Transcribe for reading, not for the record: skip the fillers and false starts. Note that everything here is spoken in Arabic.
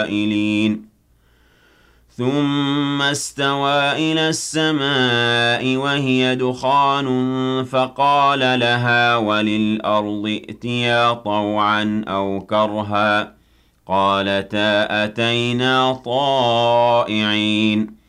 الْقَائِلِينَ ثُمَّ اسْتَوَىٰ إِلَى السَّمَاءِ وَهِيَ دُخَانٌ فَقَالَ لَهَا وَلِلْأَرْضِ ائْتِيَا طَوْعًا أَوْ كَرْهًا قَالَتَا أَتَيْنَا طَائِعِينَ